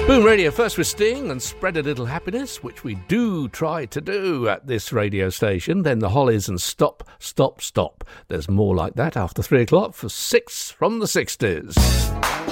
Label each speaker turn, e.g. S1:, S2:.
S1: Boom Radio, first with Sting and Spread a Little Happiness, which we do try to do at this radio station. Then the Hollies and Stop, Stop, Stop. There's more like that after 3 o'clock for 6 from the 60s.